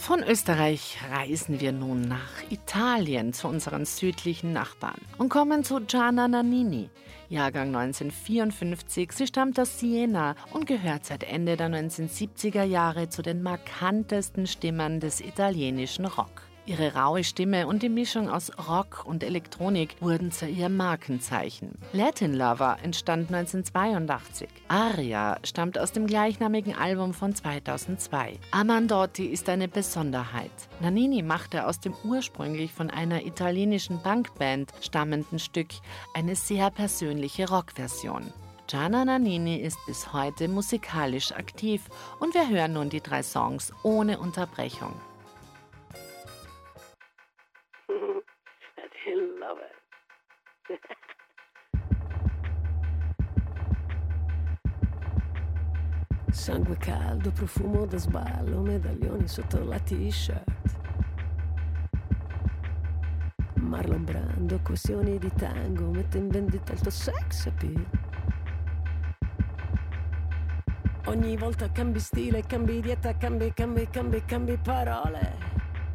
Von Österreich reisen wir nun nach Italien zu unseren südlichen Nachbarn und kommen zu Gianna Nannini, Jahrgang 1954. Sie stammt aus Siena und gehört seit Ende der 1970er Jahre zu den markantesten Stimmen des italienischen Rock. Ihre raue Stimme und die Mischung aus Rock und Elektronik wurden zu ihrem Markenzeichen. Latin Lover entstand 1982. Aria stammt aus dem gleichnamigen Album von 2002. Amandotti ist eine Besonderheit. Nannini machte aus dem ursprünglich von einer italienischen Punkband stammenden Stück eine sehr persönliche Rockversion. Gianna Nannini ist bis heute musikalisch aktiv und wir hören nun die 3 Songs ohne Unterbrechung. I love it. Sangue caldo, profumo da sballo, medaglioni sotto la t-shirt. Marlon Brando, questioni di tango, mette in vendita il tuo sex appeal. Ogni volta cambi stile, cambi dieta, cambi parole.